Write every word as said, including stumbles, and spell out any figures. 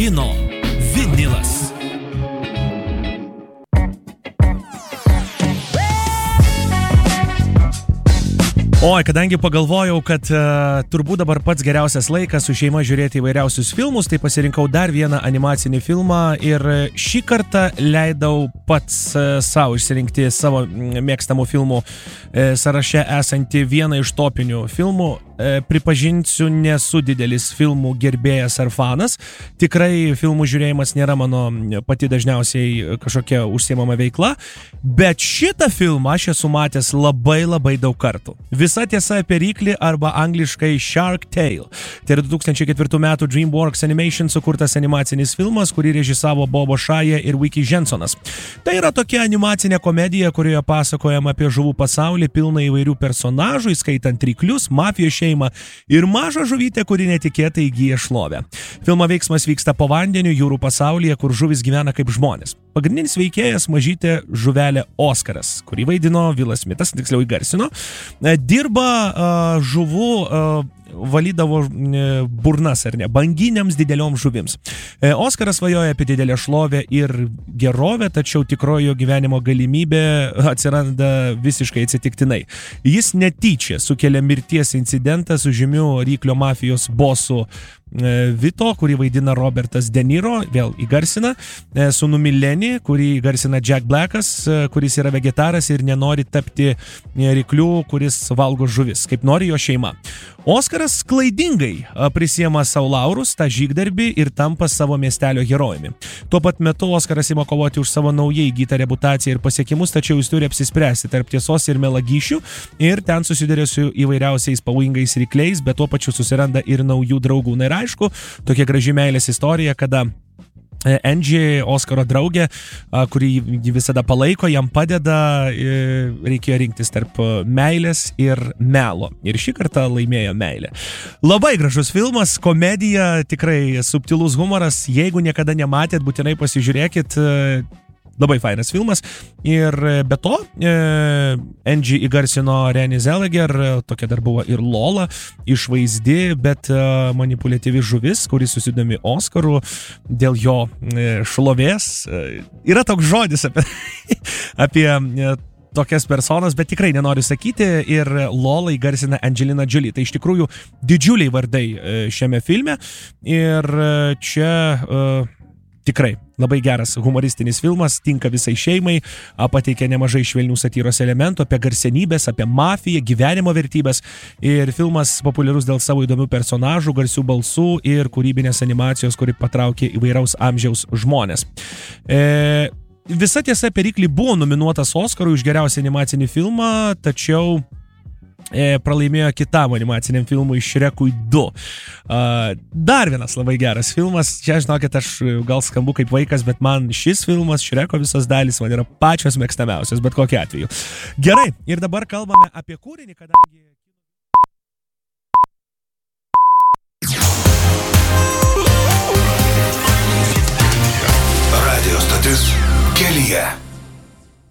Kino vinilas. Oi, kadangi pagalvojau, kad uh, turbūt dabar pats geriausias laikas su šeima žiūrėti įvairiausius filmus, tai pasirinkau dar vieną animacinį filmą ir šį kartą leidau pats uh, savo išsirinkti savo mėgstamų filmų uh, sąraše esantį vieną iš topinių filmų. Pripažinsiu, nesu didelis filmų gerbėjas ar fanas. Tikrai filmų žiūrėjimas nėra mano pati dažniausiai kažkokia užsiemama veikla, bet šitą filmą aš esu matęs labai labai daug kartų. Visa tiesa apie ryklį arba angliškai Shark Tale. Tai yra du tūkstančiai ketvirtų metų DreamWorks Animation sukurtas animacinis filmas, kurį režisavo Bobo Šaja ir Vicky Jensonas. Tai yra tokia animacinė komedija, kurioje pasakojama apie žuvų pasaulį pilną įvairių personažų, įskaitant ryklius, mafijos šeimą ir mažą žuvytę, kuri netikėtai įgyja šlovę. Filmo veiksmas vyksta po vandeniu jūrų pasaulyje, kur žuvis gyvena kaip žmonės. Pagrindinis veikėjas mažytė žuvelė Oskaras, kurį vaidino Vilas Smitas, tiksliau įgarsino, dirba uh, žuvų uh, valydavo burnas, ar ne, banginiams didelioms žuvims. Oskaras svajoja apie didelę šlovę ir gerovę, tačiau tikrojo gyvenimo galimybė atsiranda visiškai atsitiktinai. Jis netyčia sukelia mirties incidentą su žymiu ryklio mafijos bosu Vito, kurį vaidina Robertas De Niro, vėl įgarsina, sūnumi Lenny, kurį įgarsina Jack Blackas, kuris yra vegetaras ir nenori tapti rykliu, kuris valgo žuvis, kaip nori jo šeima. Oskaras klaidingai prisiema savo laurus, tą žygdarbį ir tampa savo miestelio herojumi. Tuo pat metu Oskaras ima kovoti už savo naujai įgytą reputaciją ir pasiekimus, tačiau jis turi apsispręsti tarp tiesos ir melagyšių ir ten susiduria su įvairiausiais pavojingais rykliais, bet tuo pačiu susiranda ir naujų draugų. Na ir aišku, tokia graži meilės istorija, kada Angie, Oskaro draugė, kuri jį visada palaiko, jam padeda, reikėjo rinktis tarp meilės ir melo. Ir šį kartą laimėjo meilė. Labai gražus filmas, komedija, tikrai subtilus humoras. Jeigu niekada nematėt, būtinai pasižiūrėkit. Labai fainas filmas. Ir be to, e, Angie įgarsino Renée Zellweger, tokia dar buvo ir Lola, išvaizdi, bet e, manipuliatyvi žuvis, kuris susidomi Oskaru dėl jo e, šlovės. E, yra toks žodis apie, apie e, tokias personas, bet tikrai nenoriu sakyti, ir Lola įgarsina Angelina Jolie. Tai iš tikrųjų didžiuliai vardai e, šiame filme. Ir e, čia... E, Tikrai labai geras humoristinis filmas, tinka visai šeimai, pateikia nemažai švelnių satyros elementų apie garsenybės, apie mafiją, gyvenimo vertybės. Ir filmas populiarus dėl savo įdomių personažų, garsių balsų ir kūrybinės animacijos, kuri patraukė įvairaus amžiaus žmonės. E, visa tiesa apie ryklį buvo nominuotas Oskarui už geriausią animacinį filmą, tačiau E, pralaimėjo kitam animaciniam filmui Šrekui du. Uh, dar vienas labai geras filmas. Čia, žinokit, aš gal skambu kaip vaikas, bet man šis filmas, Šreko visos dalys, man yra pačios mėgstamiausios, bet kokiu atveju. Gerai, ir dabar kalbame apie kūrinį, kadangi...